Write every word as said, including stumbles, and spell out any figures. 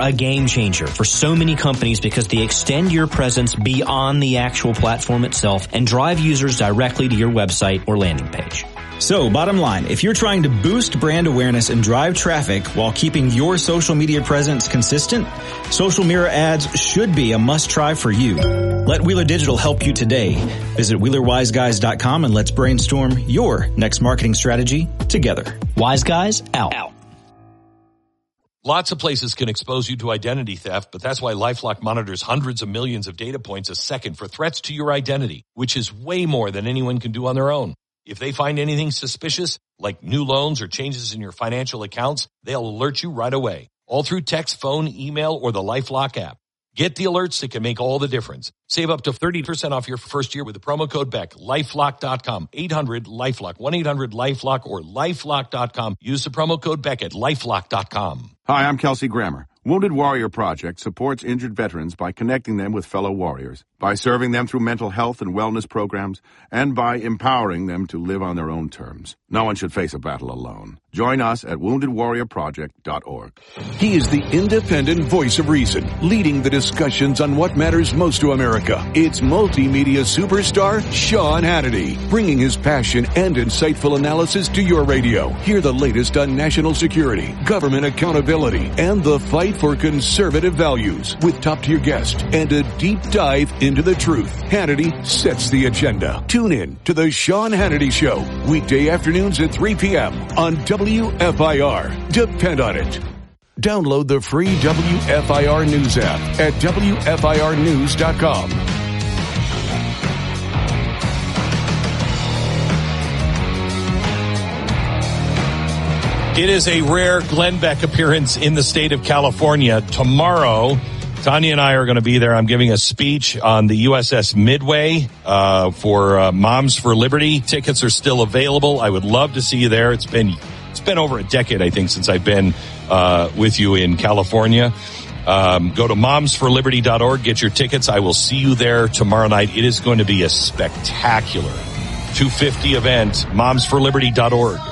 a game changer for so many companies because they extend your presence beyond the actual platform itself and drive users directly to your website or landing page. So, bottom line, if you're trying to boost brand awareness and drive traffic while keeping your social media presence consistent, Social Mirror ads should be a must-try for you. Let Wheeler Digital help you today. Visit Wheeler Wise Guys dot com and let's brainstorm your next marketing strategy together. Wise Guys, out. out. Lots of places can expose you to identity theft, but that's why LifeLock monitors hundreds of millions of data points a second for threats to your identity, which is way more than anyone can do on their own. If they find anything suspicious, like new loans or changes in your financial accounts, they'll alert you right away, all through text, phone, email, or the LifeLock app. Get the alerts that can make all the difference. Save up to thirty percent off your first year with the promo code B E C. LifeLock dot com, eight hundred LifeLock, one eight hundred LifeLock, or LifeLock dot com. Use the promo code B E C at LifeLock dot com. Hi, I'm Kelsey Grammer. Wounded Warrior Project supports injured veterans by connecting them with fellow warriors, by serving them through mental health and wellness programs, and by empowering them to live on their own terms. No one should face a battle alone. Join us at wounded warrior project dot org. He is the independent voice of reason, leading the discussions on what matters most to America. It's multimedia superstar Sean Hannity, bringing his passion and insightful analysis to your radio. Hear the latest on national security, government accountability, and the fight for conservative values with top-tier guests and a deep dive into the truth. Hannity sets the agenda. Tune in to the Sean Hannity Show, weekday afternoons at three p.m. on W F I R. Depend on it. Download the free W F I R News app at W F I R news dot com. It is a rare Glenn Beck appearance in the state of California. Tomorrow, Tanya and I are going to be there. I'm giving a speech on the U S S Midway uh, for uh, Moms for Liberty. Tickets are still available. I would love to see you there. It's been it's been over a decade, I think, since I've been uh, with you in California. Um, go to moms for liberty dot org. Get your tickets. I will see you there tomorrow night. It is going to be a spectacular two fifty event. moms for liberty dot org.